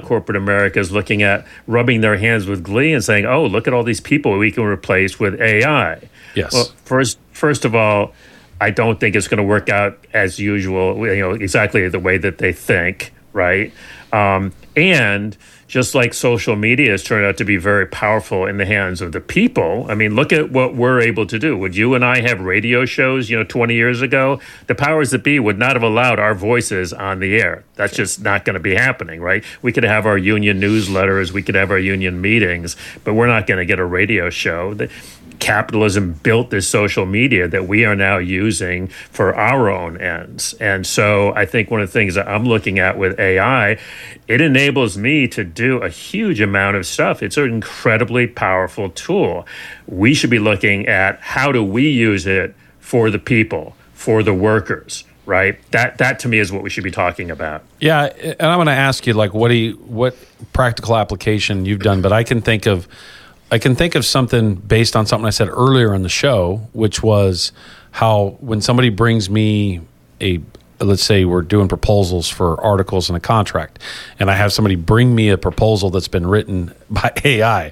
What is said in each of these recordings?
corporate America is looking at rubbing their hands with glee and saying, oh, look at all these people we can replace with AI. Yes. Well, first of all, I don't think it's going to work out as usual, exactly the way that they think, right? And just like social media has turned out to be very powerful in the hands of the people, I mean, look at what we're able to do. Would you and I have radio shows, 20 years ago? The powers that be would not have allowed our voices on the air. That's just not going to be happening, right? We could have our union newsletters, we could have our union meetings, but we're not going to get a radio show. Capitalism built this social media that we are now using for our own ends. And so I think one of the things that I'm looking at with AI, it enables me to do a huge amount of stuff. It's an incredibly powerful tool. We should be looking at how do we use it for the people, for the workers, right? That to me is what we should be talking about. Yeah, and I'm going to ask you, like, what practical application you've done, but I can think of something based on something I said earlier in the show, which was how when somebody brings me let's say we're doing proposals for articles in a contract, and I have somebody bring me a proposal that's been written by AI,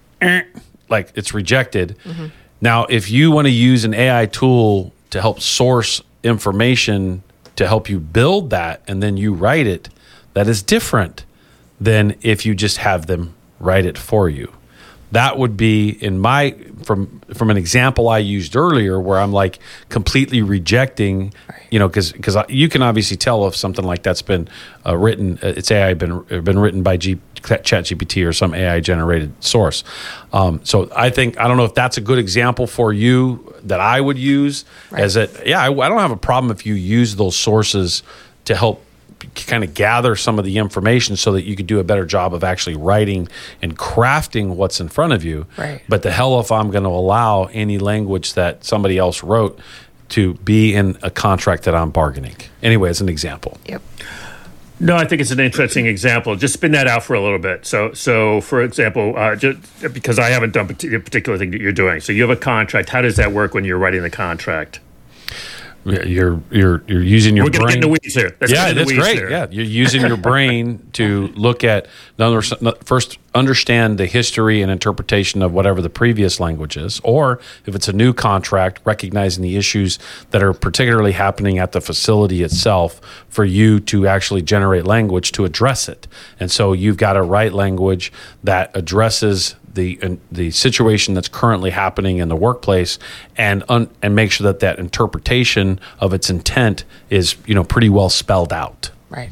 like it's rejected. Mm-hmm. Now, if you want to use an AI tool to help source information to help you build that, and then you write it, that is different than if you just have them write it for you. That would be from an example I used earlier, where I'm like completely rejecting, because you can obviously tell if something like that's been written, it's AI been written by ChatGPT or some AI generated source. So I don't know if that's a good example for you that I would use. Right. I don't have a problem if you use those sources to help kind of gather some of the information so that you could do a better job of actually writing and crafting what's in front of you. Right. But the hell if I'm going to allow any language that somebody else wrote to be in a contract that I'm bargaining. Anyway, as an example. Yep. No, I think it's an interesting example. Just spin that out for a little bit. So for example, just because I haven't done a particular thing that you're doing. So you have a contract. How does that work when you're writing the contract? You're using your brain. We're going to get in the weeds here. That's great. Here. Yeah, you're using your brain to look at, first understand the history and interpretation of whatever the previous language is, or if it's a new contract, recognizing the issues that are particularly happening at the facility itself for you to actually generate language to address it. And so you've got to write language that addresses the situation that's currently happening in the workplace, and make sure that interpretation of its intent is pretty well spelled out. Right.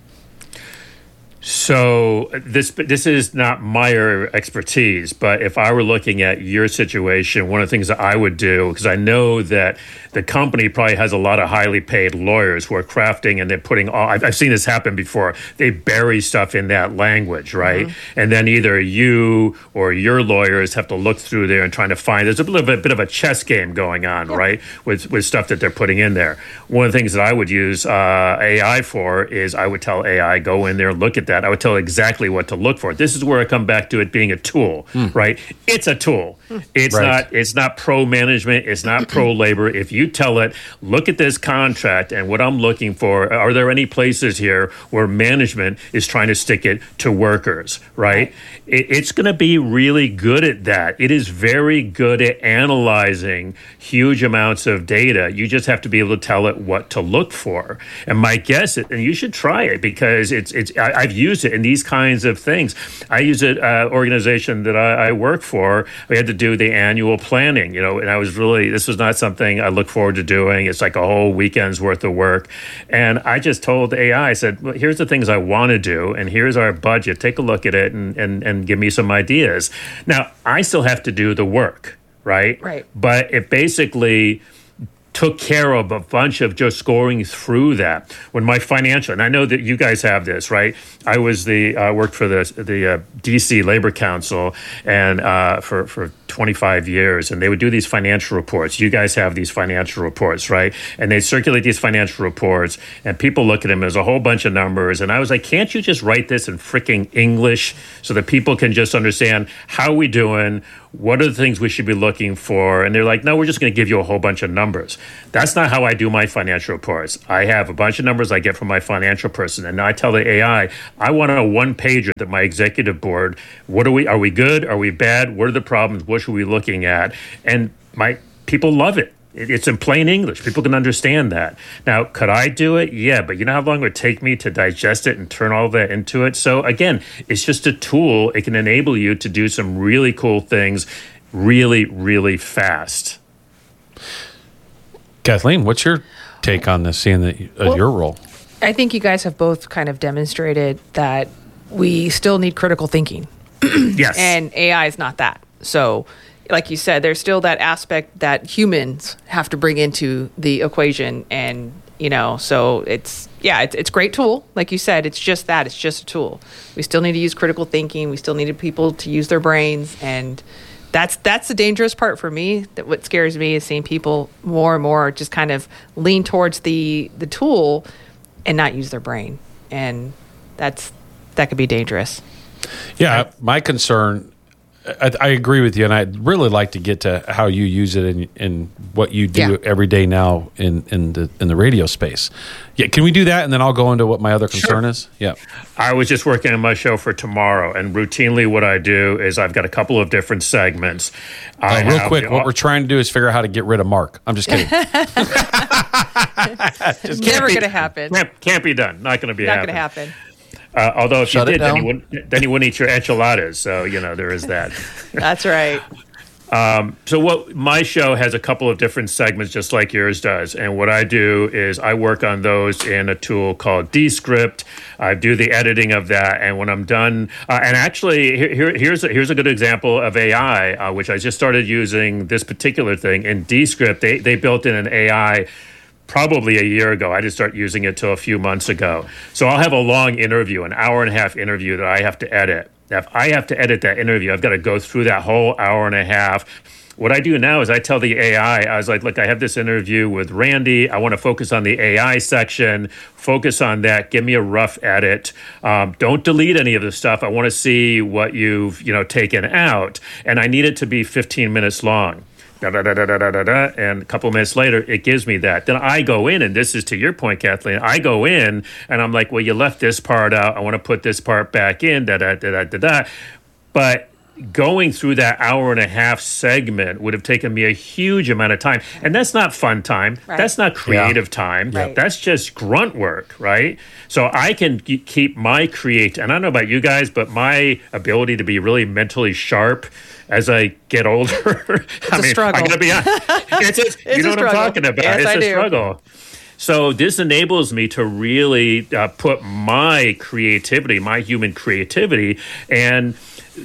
So this is not my expertise, but if I were looking at your situation, one of the things that I would do, because I know that the company probably has a lot of highly paid lawyers who are crafting, and they're putting I've seen this happen before. They bury stuff in that language, right? Mm-hmm. And then either you or your lawyers have to look through there and trying to find. There's a bit of a chess game going on, yeah, right, with stuff that they're putting in there. One of the things that I would use AI for is I would tell AI, go in there and look at that. I would tell exactly what to look for. This is where I come back to it being a tool, right? It's a tool. It's right. It's not pro management. It's not pro labor. If you tell it, look at this contract and what I'm looking for, are there any places here where management is trying to stick it to workers, right? It's going to be really good at that. It is very good at analyzing huge amounts of data. You just have to be able to tell it what to look for. And my guess, and you should try it, because I've used it in these kinds of things. I use it, organization that I work for, we had to do the annual planning, and this was not something I look forward to doing. It's like a whole weekend's worth of work. And I just told AI, I said, well, here's the things I want to do, and here's our budget. Take a look at it and give me some ideas. Now, I still have to do the work, right? Right. But it basically took care of a bunch of just scoring through that. When my financial, and I know that you guys have this, right? I was worked for the DC Labor Council and for 25 years, and they would do these financial reports. You guys have these financial reports, right? And they circulate these financial reports, and people look at them as a whole bunch of numbers. And I was like, can't you just write this in freaking English so that people can just understand how we doing? What are the things we should be looking for? And they're like, no, we're just going to give you a whole bunch of numbers. That's not how I do my financial reports. I have a bunch of numbers I get from my financial person, and I tell the AI, I want a one-pager that my executive board, are we good? Are we bad? What are the problems? What should we be looking at? And my people love it. It's in plain English. People can understand that. Now, could I do it? Yeah, but you know how long it would take me to digest it and turn all that into it? So again, it's just a tool. It can enable you to do some really cool things really, really fast. Kathleen, what's your take on this, seeing that your role? I think you guys have both kind of demonstrated that we still need critical thinking. Yes. And AI is not that. So, like you said, there's still that aspect that humans have to bring into the equation. And, so it's a great tool. Like you said, it's just that. It's just a tool. We still need to use critical thinking. We still need people to use their brains. And that's the dangerous part for me. That what scares me is seeing people more and more just kind of lean towards the tool and not use their brain. And that could be dangerous. Yeah, my concern, I agree with you, and I'd really like to get to how you use it in what you do every day now in the radio space. Yeah, can we do that, and then I'll go into what my other concern is? Yeah. I was just working on my show for tomorrow, and routinely what I do is I've got a couple of different segments. Real quick, what we're trying to do is figure out how to get rid of Mark. I'm just kidding. It's never going to happen. Can't be done. Not going to be Not going to happen. Although if you did, then you wouldn't eat your enchiladas. So, there is that. That's right. So what my show has a couple of different segments, just like yours does. And what I do is I work on those in a tool called Descript. I do the editing of that. And when I'm done, and actually, here's a good example of AI, which I just started using this particular thing in Descript. They built in an AI probably a year ago. I didn't start using it till a few months ago. So I'll have a long interview, an hour and a half interview that I have to edit. If I have to edit that interview, I've got to go through that whole hour and a half. What I do now is I tell the AI, I was like, look, I have this interview with Randy. I want to focus on the AI section. Focus on that. Give me a rough edit. Don't delete any of the stuff. I want to see what you've taken out. And I need it to be 15 minutes long. And a couple of minutes later, it gives me that. Then I go in, and this is to your point, Kathleen. I go in, and I'm like, well, you left this part out. I want to put this part back in, But going through that hour and a half segment would have taken me a huge amount of time. And that's not fun time. Right. That's not creative time. Right. That's just grunt work, right? So I can keep my and I don't know about you guys, but my ability to be really mentally sharp as I get older. I mean, struggle. I'm going to be honest. You know what I'm talking about. Yes, it's a struggle. So this enables me to really put my creativity, my human creativity, and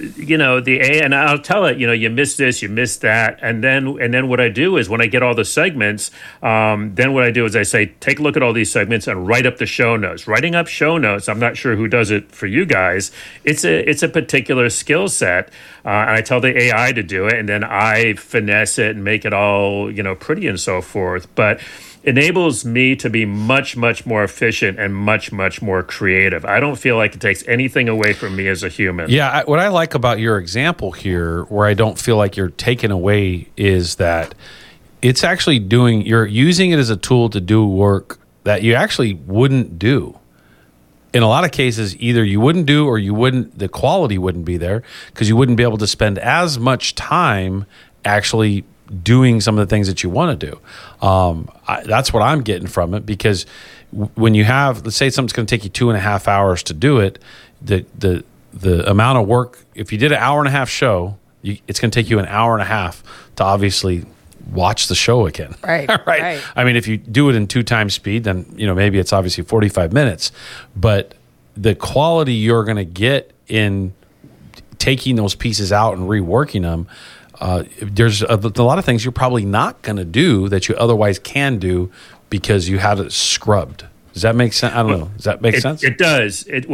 and I'll tell it, you missed this, you missed that, and then what I do is when I get all the segments, then what I do is I say, take a look at all these segments and write up the show notes. Writing up show notes, I'm not sure who does it for you guys. It's a particular skill set, and I tell the AI to do it, and then I finesse it and make it all pretty and so forth. But enables me to be much, much more efficient and much, much more creative. I don't feel like it takes anything away from me as a human. Yeah, what I like about your example here, where I don't feel like you're taken away, is that it's actually you're using it as a tool to do work that you actually wouldn't do. In a lot of cases, either you wouldn't do or the quality wouldn't be there because you wouldn't be able to spend as much time actually doing some of the things that you want to do. That's what I'm getting from it, because when you have, let's say something's going to take you 2.5 hours to do it, the amount of work, if you did an hour and a half show, it's going to take you an hour and a half to obviously watch the show again. Right. Right. I mean, if you do it in 2 times speed, then maybe it's obviously 45 minutes, but the quality you're going to get in taking those pieces out and reworking them, there's a lot of things you're probably not going to do that you otherwise can do because you had it scrubbed. Does that make sense? I don't know. Does that make sense? It does.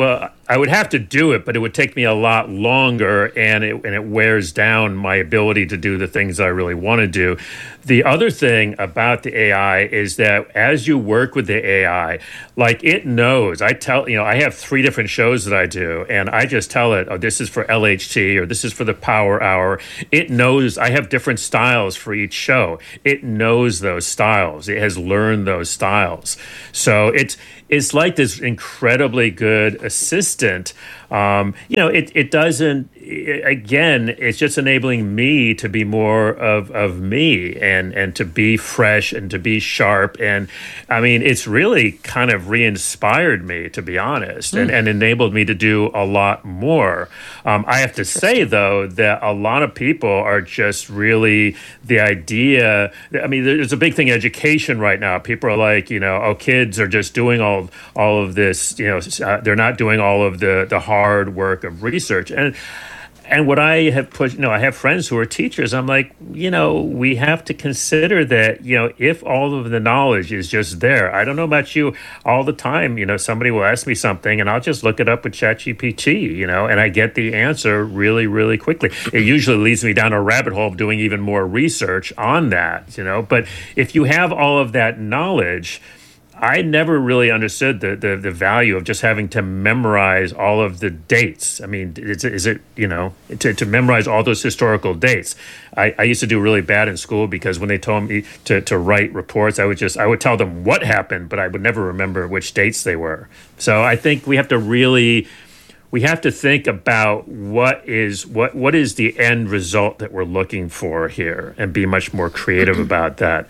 I would have to do it, but it would take me a lot longer, and it wears down my ability to do the things that I really want to do. The other thing about the AI is that as you work with the AI, like it knows. I have 3 different shows that I do, and I just tell it, oh, this is for LHT or this is for the Power Hour. It knows I have different styles for each show. It knows those styles. It has learned those styles. So it's like this incredibly good assistant. It doesn't, again, it's just enabling me to be more of me and to be fresh and to be sharp. And I mean, it's really kind of re-inspired me, to be honest, and enabled me to do a lot more. I have to say, though, that a lot of people are just really the idea. I mean, there's a big thing in education right now. People are like, kids are just doing all of this, they're not doing all of the hard work of research. And what I have pushed, I have friends who are teachers. I'm like, we have to consider that, if all of the knowledge is just there. I don't know about you, all the time, somebody will ask me something and I'll just look it up with ChatGPT, and I get the answer really, really quickly. It usually leads me down a rabbit hole of doing even more research on that, But if you have all of that knowledge, I never really understood the value of just having to memorize all of the dates. I mean, is it to memorize all those historical dates? I used to do really bad in school because when they told me to write reports, I would tell them what happened, but I would never remember which dates they were. So I think we have to think about what is the end result that we're looking for here, and be much more creative about that.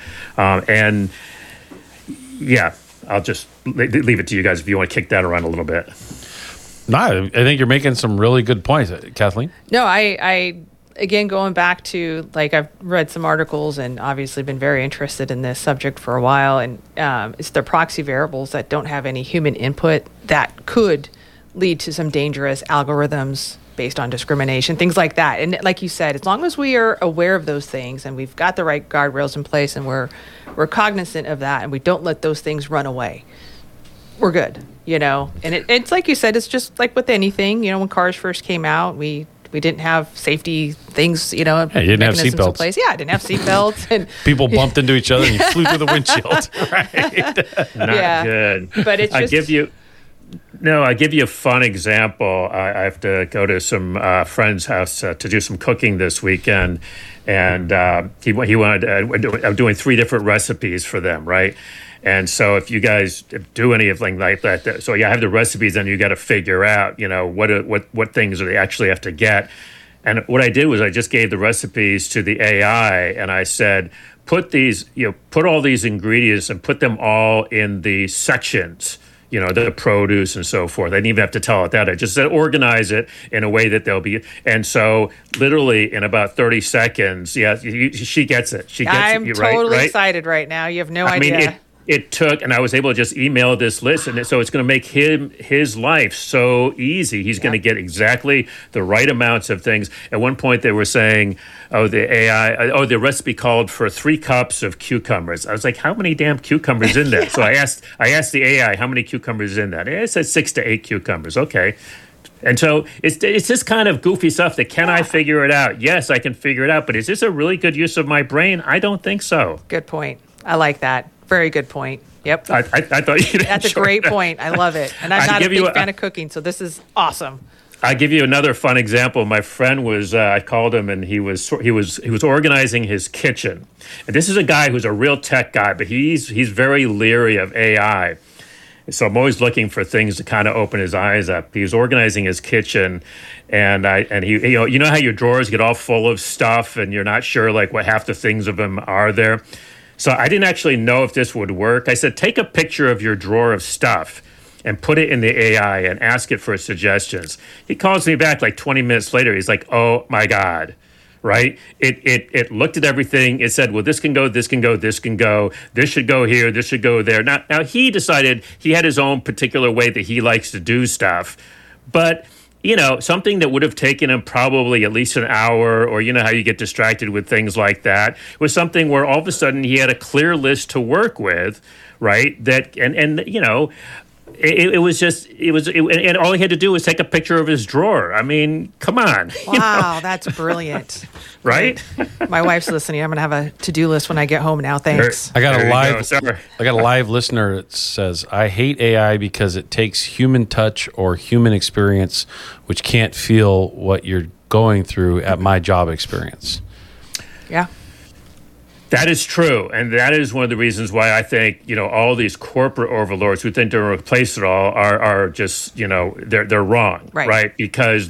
Yeah, I'll just leave it to you guys if you want to kick that around a little bit. No, I think you're making some really good points, Kathleen. No, I again, going back to, like, I've read some articles and obviously been very interested in this subject for a while, and it's the proxy variables that don't have any human input that could lead to some dangerous algorithms based on discrimination, things like that. And like you said, as long as we are aware of those things and we've got the right guardrails in place and we're cognizant of that and we don't let those things run away, we're good, And it's like you said, it's just like with anything, when cars first came out, we didn't have safety things, you didn't have seatbelts in place. Yeah, I didn't have seatbelts, and people bumped into each other and you flew through the windshield. Right? Not good. But it's just, I give you a fun example. I have to go to some friend's house to do some cooking this weekend, and he wanted. I'm doing 3 different recipes for them, right? And so if you guys do anything like that, so you have the recipes, then you got to figure out, what things they actually have to get. And what I did was I just gave the recipes to the AI, and I said, put all these ingredients and put them all in the sections. The produce and so forth. I didn't even have to tell it that. I just said organize it in a way that they'll be. And so literally in about 30 seconds, she gets it. I'm totally excited right now. You have no idea. I mean, it took, and I was able to just email this list, and so it's going to make his life so easy. He's going to get exactly the right amounts of things. At one point, they were saying, the recipe called for 3 cups of cucumbers. I was like, how many damn cucumbers in that? So I asked the AI, how many cucumbers in that? It said 6 to 8 cucumbers. Okay. And so it's this kind of goofy stuff that can I figure it out? Yes, I can figure it out, but is this a really good use of my brain? I don't think so. Good point. I like that. Very good point. Yep. I thought you'd That's a great point. I love it. And I'm not a big fan of cooking, so this is awesome. I'll give you another fun example. My friend was, I called him, and he was organizing his kitchen. And this is a guy who's a real tech guy, but he's very leery of AI. So I'm always looking for things to kind of open his eyes up. He was organizing his kitchen, and he how your drawers get all full of stuff, and you're not sure like what half the things of them are there. So I didn't actually know if this would work. I said, take a picture of your drawer of stuff and put it in the AI and ask it for suggestions. He calls me back like 20 minutes later. He's like, oh, my God, right? It looked at everything. It said, well, this can go, this can go, this can go. This should go here, this should go there. Now he decided he had his own particular way that he likes to do stuff. But something that would have taken him probably at least an hour, or how you get distracted with things like that, was something where all of a sudden he had a clear list to work with, right? That and And all he had to do was take a picture of his drawer. I mean, come on. Wow, that's brilliant. Right? My wife's listening. I'm going to have a to-do list when I get home now. Thanks. I got There a you live. go. I got a live listener that says, "I hate AI because it takes human touch or human experience, which can't feel what you're going through at my job experience." Yeah. That is true, and that is one of the reasons why I think all these corporate overlords who think they're going to replace it all are just they're wrong, Right. Because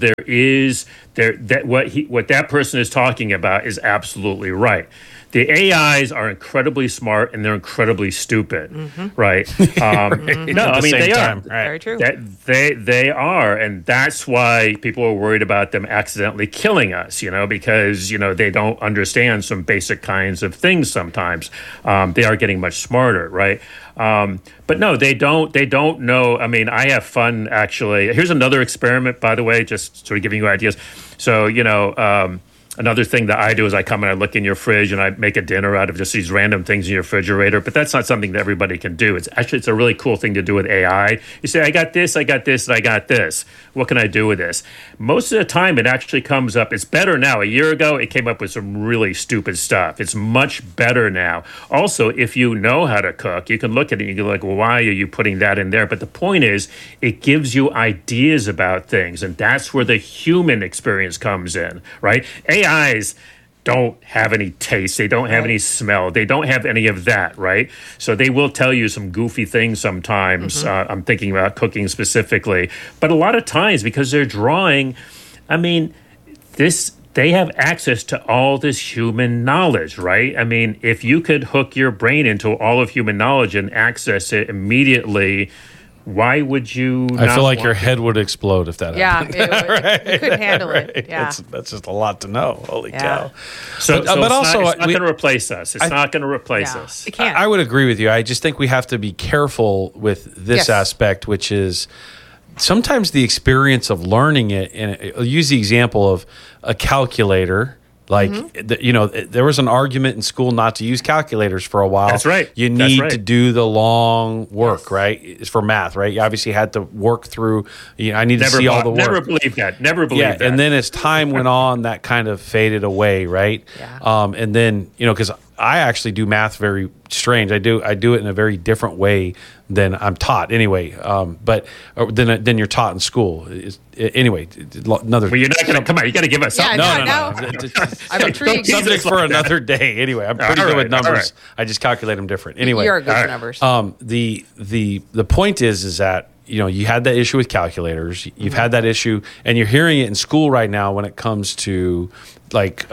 what that person is talking about is absolutely right. The AIs are incredibly smart and they're incredibly stupid, right? No, I mean they are. Right. Very true. They are, and that's why people are worried about them accidentally killing us. Because they don't understand some basic kinds of things. Sometimes they are getting much smarter, right? But no, they don't. They don't know. I mean, I have fun actually. Here's another experiment, by the way, just sort of giving you ideas. So another thing that I do is I come and I look in your fridge and I make a dinner out of just these random things in your refrigerator. But that's not something that everybody can do. It's a really cool thing to do with AI. You say, I got this, and I got this. What can I do with this? Most of the time, it actually comes up. It's better now. A year ago, it came up with some really stupid stuff. It's much better now. Also, if you know how to cook, you can look at it and you can be like, well, why are you putting that in there? But the point is, it gives you ideas about things. And that's where the human experience comes in, right? AIs don't have any taste. They don't have any smell. They don't have any of that, right? So they will tell you some goofy things sometimes. I'm thinking about cooking specifically. But a lot of times, because they're drawing, I mean, they have access to all this human knowledge, right? I mean, if you could hook your brain into all of human knowledge and access it immediately, why would you I feel like want your to? head would explode if that happened. You couldn't handle it. Right? Yeah. That's just a lot to know. Holy cow. So But it's also, not we- going to replace us. It's not going to replace Yeah. us. It can't. I would agree with you. I just think we have to be careful with this Yes. aspect, which is sometimes the experience of learning it. And I'll use the example of a calculator. Like, there was an argument in school not to use calculators for a while. That's right. You That's need right. to do the long work, right? It's for math, right? You obviously had to work through, I need to see all the work. Never believed that. Never believed that. And then as time went on, that kind of faded away, right? Yeah. And then because I actually do math very strange. I do it in a very different way than I'm taught, anyway. Than you're taught in school. Anyway, another. Well, you're not going to come on. You got to give us something. Yeah, No. I'm intrigued. Subject for another day. Anyway, I'm pretty good with numbers. right. I just calculate them different. Anyway, You're good all with right. numbers. the point is that you had that issue with calculators. You've had that issue, and you're hearing it in school right now when it comes to like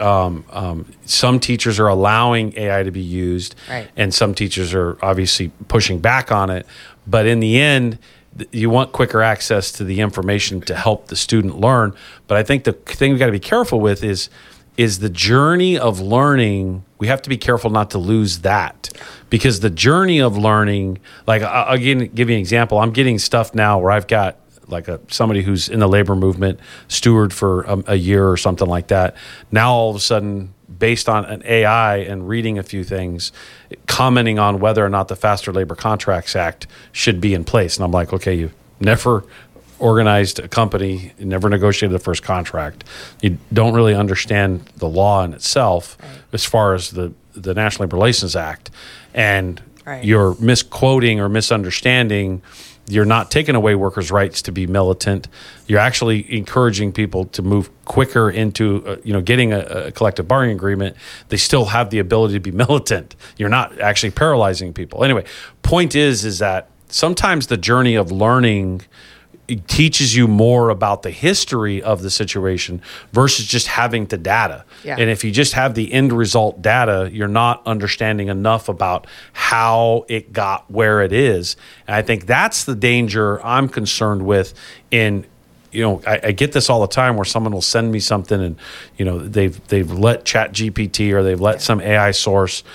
some teachers are allowing AI to be used, Right. and some teachers are obviously pushing back on it. But in the end, you want quicker access to the information to help the student learn. But I think the thing we've got to be careful with is the journey of learning. We have to be careful not to lose that, because the journey of learning, like I'll give you an example. I'm getting stuff now where I've got like somebody who's in the labor movement, steward for a year or something like that. Now all of a sudden, based on an AI and reading a few things, commenting on whether or not the Faster Labor Contracts Act should be in place. And I'm like, okay, you've never organized a company, you never negotiated the first contract. You don't really understand the law in itself as far as the National Labor Relations Act. And you're misquoting or misunderstanding. You're not taking away workers' rights to be militant. You're actually encouraging people to move quicker into, getting a collective bargaining agreement. They still have the ability to be militant. You're not actually paralyzing people. Anyway, point is that sometimes the journey of learning it teaches you more about the history of the situation versus just having the data. Yeah. And if you just have the end result data, you're not understanding enough about how it got where it is. And I think that's the danger I'm concerned with in, I get this all the time where someone will send me something and, they've let ChatGPT or they've let some AI source,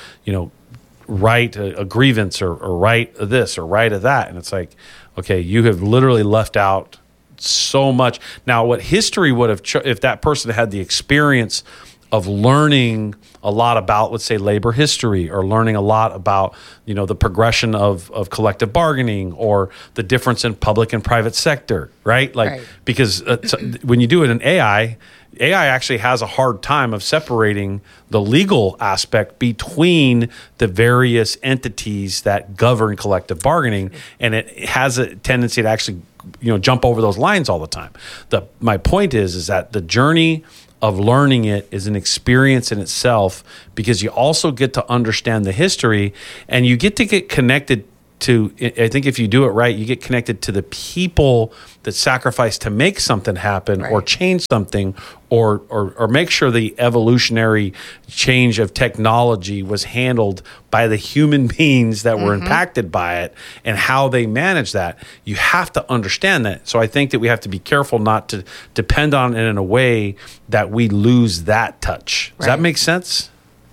write a grievance or write this or write a that. And it's like, okay, you have literally left out so much. Now, what history would have, if that person had the experience of learning a lot about, let's say, labor history, or learning a lot about, the progression of collective bargaining, or the difference in public and private sector, right? Because when you do it in AI actually has a hard time of separating the legal aspect between the various entities that govern collective bargaining, and it has a tendency to actually, jump over those lines all the time. My point is that the journey of learning it is an experience in itself, because you also get to understand the history, and you get connected to, I think if you do it right, you get connected to the people that sacrifice to make something happen, or change something, or make sure the evolutionary change of technology was handled by the human beings that were impacted by it, and how they manage that. You have to understand that. So I think that we have to be careful not to depend on it in a way that we lose that touch. Does that make sense?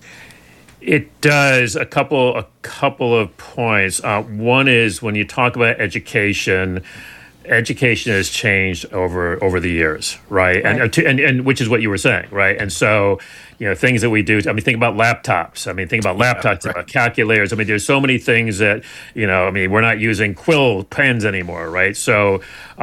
It does. A couple of points. One is, when you talk about education has changed over the years, right? And which is what you were saying, right? And so, things that we do. Think about laptops. Think about laptops, about calculators. There's so many things that, we're not using quill pens anymore, right? So,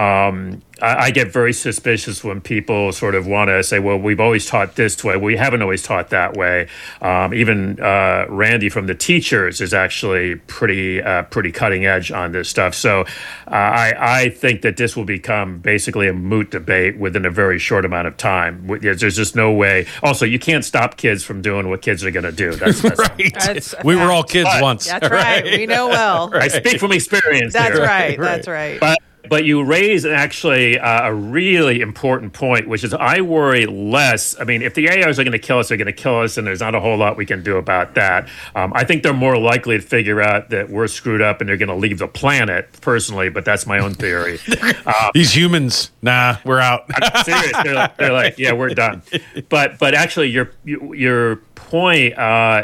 I get very suspicious when people sort of want to say, well, we've always taught this way. We haven't always taught that way. Even Randy from the teachers is actually pretty cutting edge on this stuff. So I think that this will become basically a moot debate within a very short amount of time. There's just no way. Also, you can't stop kids from doing what kids are going to do. That's right. We were all kids once. That's right. We know well. I speak from experience. That's here. right. That's right. But you raise actually a really important point, which is I worry less. If the AIs are going to kill us, they're going to kill us, and there's not a whole lot we can do about that. I think they're more likely to figure out that we're screwed up and they're going to leave the planet, personally, but that's my own theory. These humans, nah, we're out. I'm serious. They're like, yeah, we're done. But actually, your point,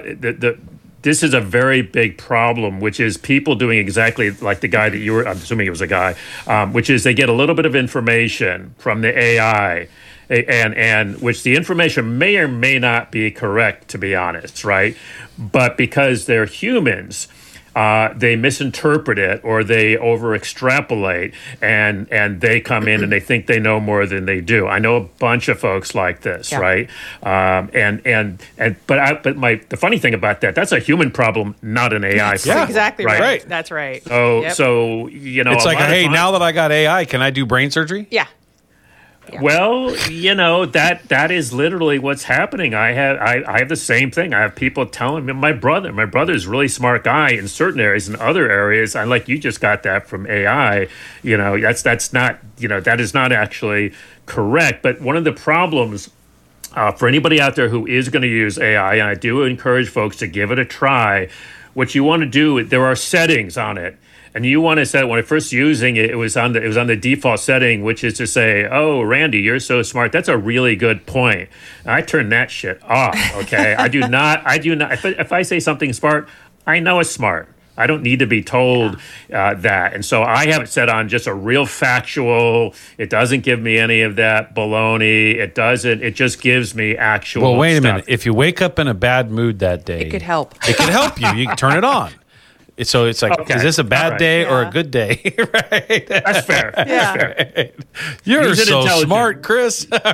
this is a very big problem, which is people doing exactly like the guy that you were, I'm assuming it was a guy, which is they get a little bit of information from the AI, and which the information may or may not be correct, to be honest, right? But because they're humans, they misinterpret it, or they over extrapolate, and they come in and they think they know more than they do. I know a bunch of folks like this, right? But the funny thing about that's a human problem, not an AI problem. Yeah, exactly right. That's right. So it's like, hey, now that I got AI, can I do brain surgery? Yeah. Yeah. Well, that is literally what's happening. I have the same thing. I have people telling me my brother's a really smart guy in certain areas. In other areas, I like, you just got that from AI. That's not, that is not actually correct. But one of the problems for anybody out there who is going to use AI, and I do encourage folks to give it a try, what you want to do, there are settings on it. And you want to set, when I first using it, it was on the default setting, which is to say, oh, Randy, you're so smart. That's a really good point. And I turn that shit off. Okay. I do not. If I say something smart, I know it's smart. I don't need to be told that. And so I have it set on just a real factual. It doesn't give me any of that baloney. It just gives me actual. Well, wait a stuff. minute. If you wake up in a bad mood that day, it could help. It could help you. You can turn it on. So it's like, okay, is this a bad day or a good day? Right? That's fair. Yeah. That's fair. You're so smart, Chris. All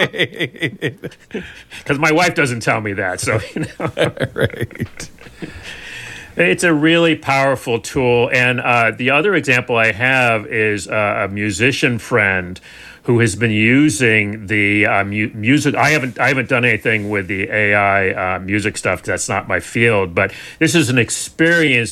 right. Because my wife doesn't tell me that. So, Right. It's a really powerful tool. And the other example I have is a musician friend who has been using the music. I haven't done anything with the AI music stuff, because that's not my field. But this is an experienced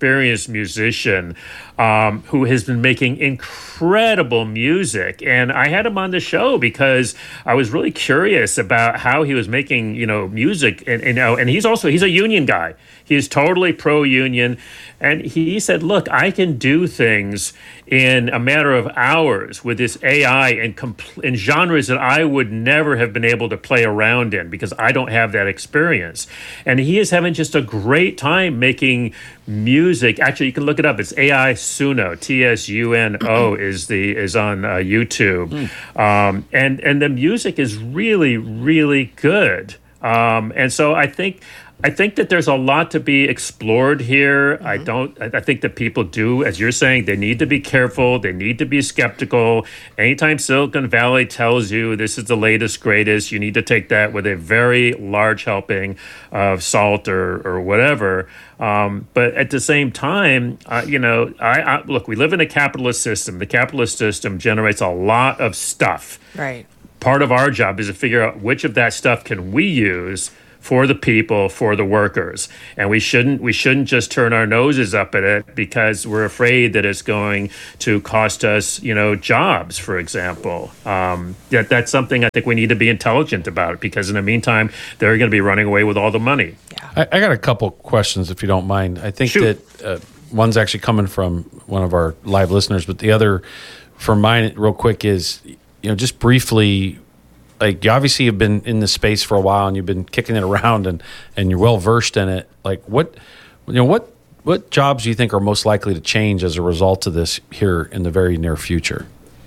musician who has been making incredible music. And I had him on the show because I was really curious about how he was making, music. And he's a union guy. He is totally pro-union. And he said, look, I can do things in a matter of hours with this AI in genres that I would never have been able to play around in, because I don't have that experience. And he is having just a great time making music. Actually, you can look it up. It's AI Suno. TSUNO is on YouTube, and the music is really, really good. And so I think that there's a lot to be explored here. I think that people do, as you're saying, they need to be careful. They need to be skeptical. Anytime Silicon Valley tells you this is the latest, greatest, you need to take that with a very large helping of salt or whatever. But at the same time, look, we live in a capitalist system. The capitalist system generates a lot of stuff. Right. Part of our job is to figure out which of that stuff can we use for the people, for the workers. And we shouldn't just turn our noses up at it because we're afraid that it's going to cost us, jobs, for example. That's something I think we need to be intelligent about, because in the meantime, they're going to be running away with all the money. Yeah. I got a couple questions, if you don't mind. I think that one's actually coming from one of our live listeners, but the other from mine real quick is, just briefly, like, you obviously have been in this space for a while and you've been kicking it around and you're well versed in it. Like, what jobs do you think are most likely to change as a result of this here in the very near future?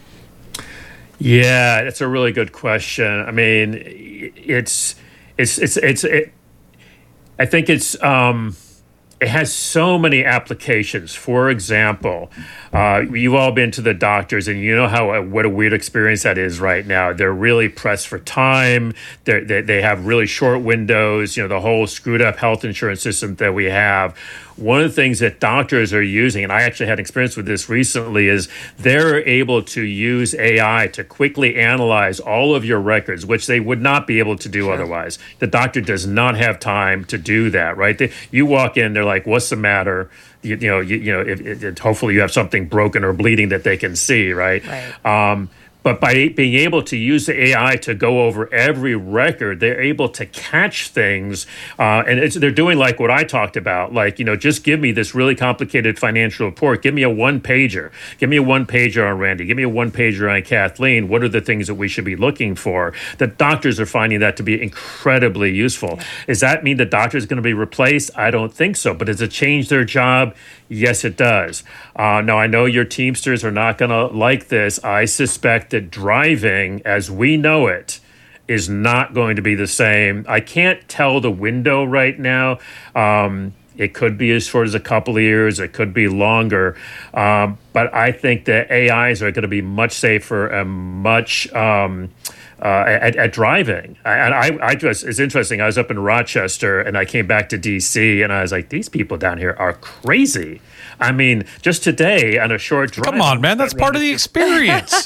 Yeah, that's a really good question. I mean, I think it has so many applications. For example, you've all been to the doctors, and you know what a weird experience that is right now. They're really pressed for time. They have really short windows. The whole screwed up health insurance system that we have. One of the things that doctors are using, and I actually had experience with this recently, is they're able to use AI to quickly analyze all of your records, which they would not be able to do otherwise. The doctor does not have time to do that, right? You walk in, they're like, "What's the matter?" Hopefully you have something broken or bleeding that they can see, right? But by being able to use the AI to go over every record, they're able to catch things. And they're doing like what I talked about, like, just give me this really complicated financial report. Give me a one-pager. Give me a one-pager on Randy. Give me a one-pager on Kathleen. What are the things that we should be looking for? The doctors are finding that to be incredibly useful. Yeah. Does that mean the doctor is going to be replaced? I don't think so. But does it change their job? Yes, it does. Now, I know your Teamsters are not going to like this. I suspect that driving, as we know it, is not going to be the same. I can't tell the window right now. It could be as short as a couple of years. It could be longer. But I think that AIs are going to be much safer and much at driving. It's interesting. I was up in Rochester and I came back to DC and I was like, these people down here are crazy. I mean, just today on a short drive. Come on, man. That's part of the experience.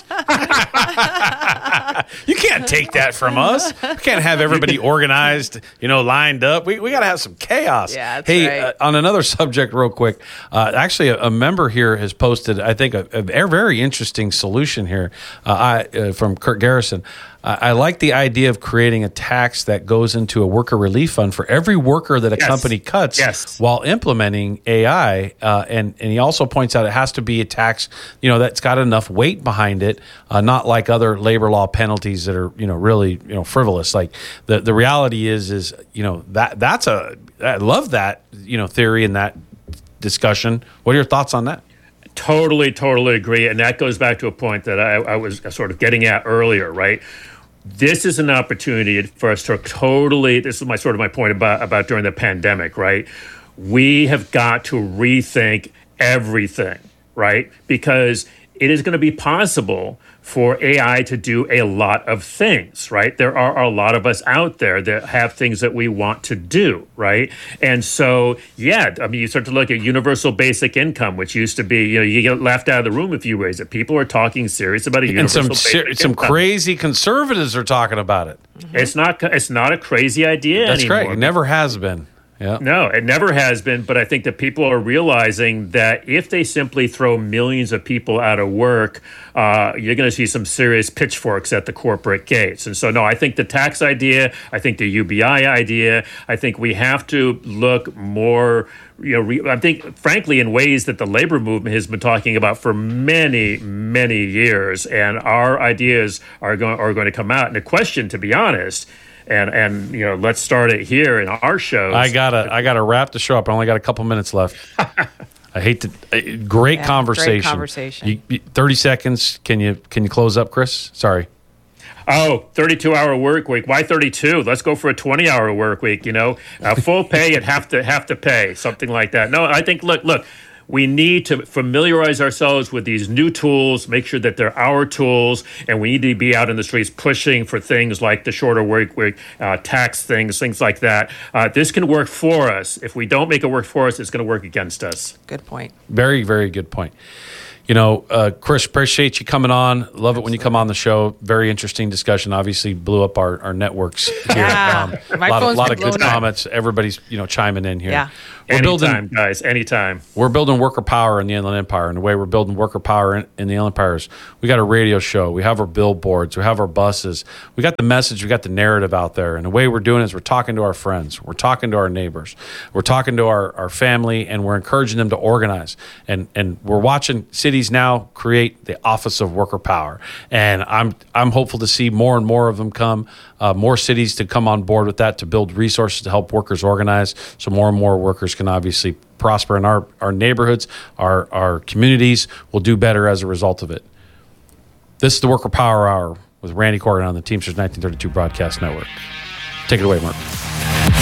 You can't take that from us. We can't have everybody organized, lined up. We got to have some chaos. Yeah, that's right. On another subject real quick, actually a member here has posted, I think, a very interesting solution here from Kurt Garrison. I like the idea of creating a tax that goes into a worker relief fund for every worker that a company cuts while implementing AI. And he also points out it has to be a tax, that's got enough weight behind it, not like other labor law penalties that are, really, frivolous. Like the reality is I love that, theory and that discussion. What are your thoughts on that? Totally agree. And that goes back to a point that I was sort of getting at earlier, right? This is an opportunity for us to this is my point about during the pandemic, right? We have got to rethink everything, right? Because it is going to be possible for AI to do a lot of things, right? There are a lot of us out there that have things that we want to do, right? And so, you start to look at universal basic income, which used to be, you get laughed out of the room if you raise it. People are talking serious about a universal basic income. Some crazy conservatives are talking about it. Mm-hmm. It's not a crazy idea anymore. That's right. It never has been. Yeah. No, it never has been. But I think that people are realizing that if they simply throw millions of people out of work, you're going to see some serious pitchforks at the corporate gates. And so, no, I think the tax idea, I think the UBI idea, I think we have to look more, I think, frankly, in ways that the labor movement has been talking about for many, many years. And our ideas are going to come out. And the question, to be honest, and let's start it here in our shows. I gotta wrap the show up. I only got a couple minutes left. I hate to. Great conversation. Great conversation. 30 seconds. Can you close up, Chris? Sorry. Oh, 32-hour work week. Why 32? Let's go for a 20-hour work week, full pay and have to pay, something like that. No, I think, look, we need to familiarize ourselves with these new tools, make sure that they're our tools, and we need to be out in the streets pushing for things like the shorter work week, tax things like that. This can work for us. If we don't make it work for us, it's going to work against us. Good point. Very, very good point. Chris, appreciate you coming on. Love it when you come on the show. Very interesting discussion. Obviously blew up our networks here. Yeah. A lot of good comments. Everybody's, chiming in here. Yeah. Anytime, guys. Anytime. We're building worker power in the Inland Empire. And the way we're building worker power in the Inland Empire is we got a radio show. We have our billboards. We have our buses. We got the message. We got the narrative out there. And the way we're doing it is we're talking to our friends. We're talking to our neighbors. We're talking to our family. And we're encouraging them to organize. And we're watching cities now create the Office of Worker Power. And I'm hopeful to see more and more of them come. More cities to come on board with that, to build resources to help workers organize, so more and more workers can obviously prosper in our neighborhoods, our communities will do better as a result of it. This is the Worker Power Hour with Randy Corrigan on the Teamsters 1932 Broadcast Network. Take it away, Mark.